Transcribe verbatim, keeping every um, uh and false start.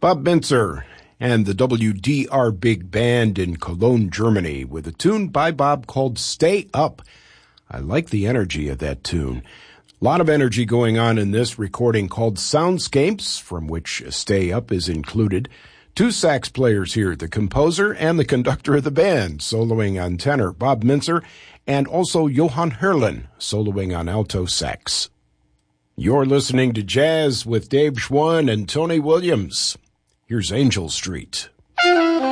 Bob Mintzer and the W D R Big Band in Cologne, Germany, with a tune by Bob called Stay Up. I like the energy of that tune. A lot of energy going on in this recording called Soundscapes, from which Stay Up is included. Two sax players here, the composer and the conductor of the band, soloing on tenor, Bob Mintzer, and also Johan Herlin, soloing on alto sax. You're listening to Jazz with Dave Schwann and Tony Williams. Here's Angel Street.